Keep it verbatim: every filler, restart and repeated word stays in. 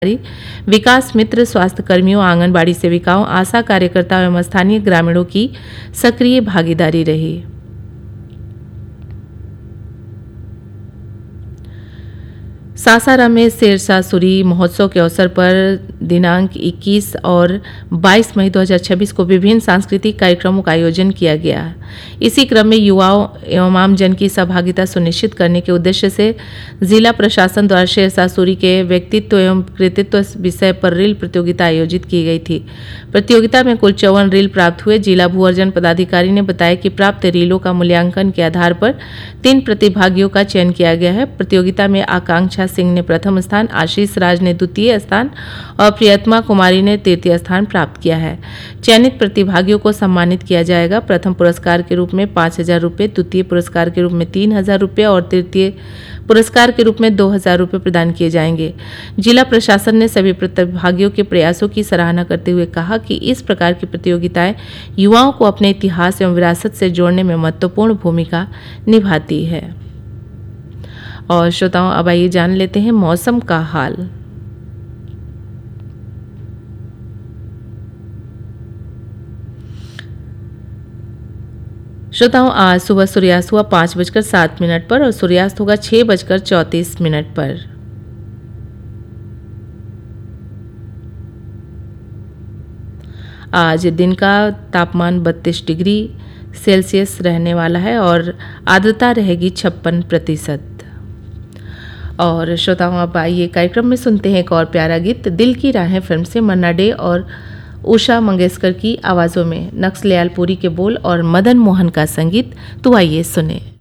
विकास मित्र, स्वास्थ्य कर्मियों, आंगनबाड़ी सेविकाओं, आशा कार्यकर्ताओं एवं स्थानीय ग्रामीणों की सक्रिय भागीदारी रही। सासाराम में शेरशाह सूरी महोत्सव के अवसर पर दिनांक इक्कीस और बाईस मई दो हज़ार छब्बीस को विभिन्न सांस्कृतिक कार्यक्रमों का आयोजन किया गया। इसी क्रम में युवाओं एवं आमजन की सहभागिता सुनिश्चित करने के उद्देश्य से जिला प्रशासन द्वारा शेरशाह सूरी के व्यक्तित्व एवं कृतित्व विषय पर रील प्रतियोगिता आयोजित की गई थी। प्रतियोगिता में कुल चौवन रील प्राप्त हुए। जिला भू अर्जन पदाधिकारी ने बताया कि प्राप्त रीलों का मूल्यांकन के आधार पर तीन प्रतिभागियों का चयन किया गया है। प्रतियोगिता में आकांक्षा सिंह ने प्रथम स्थान, आशीष राज ने द्वितीय स्थान और प्रियतमा कुमारी ने तृतीय स्थान प्राप्त किया है। चयनित प्रतिभागियों को सम्मानित किया जाएगा। प्रथम पुरस्कार के रूप में पाँच हजार रुपये, द्वितीय पुरस्कार के रूप में तीन हजार रुपये और तृतीय पुरस्कार के रूप में दो हजार रुपये प्रदान किए जाएंगे। जिला प्रशासन ने सभी प्रतिभागियों के प्रयासों की सराहना करते हुए कहा कि इस प्रकार की प्रतियोगिताएं युवाओं को अपने इतिहास एवं विरासत से जोड़ने में महत्वपूर्ण भूमिका निभाती है। और श्रोताओं, अब आइए जान लेते हैं मौसम का हाल। श्रोताओं, आज सुबह सूर्यास्त हुआ पाँच बजकर सात मिनट पर और सूर्यास्त होगा छह बजकर चौंतीस मिनट पर। आज दिन का तापमान बत्तीस डिग्री सेल्सियस रहने वाला है और आर्द्रता रहेगी छप्पन प्रतिशत। और श्रोताओं, अब आइए कार्यक्रम में सुनते हैं एक और प्यारा गीत। दिल की राहें फिल्म से मन्ना डे और उषा मंगेशकर की आवाज़ों में नक्सलयाल पुरी के बोल और मदन मोहन का संगीत। तो आइए सुने।